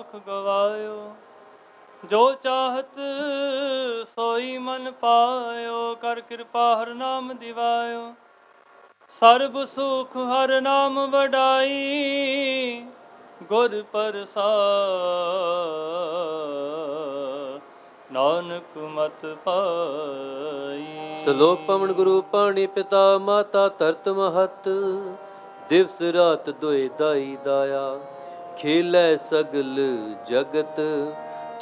ਲੱਖ ਗਵਾਇਓ। ਜੋ ਚਾਹਤ ਸੋਈ ਮਨ ਪਾਇਓ, ਕਰ ਕਿਰਪਾ ਹਰ ਨਾਮ ਦਿਵਾਇਓ। ਸਰਬ ਸੁਖ ਹਰ ਨਾਮ ਵਡਾਈ, ਗੁਰ ਪ੍ਰਸਾਦ ਨਾਨਕ ਮਤ ਪਾਈ। ਸ਼ਲੋਕ ਪਵਨ ਗੁਰੂ ਪਾਣੀ ਪਿਤਾ ਮਾਤਾ ਧਰਤ ਮਹਤ, ਦਿਵਸ ਰਾਤ ਦੁਇ ਦਾਈ ਦਾਇਆ। ਖੇਲੇ ਸਗਲ ਜਗਤ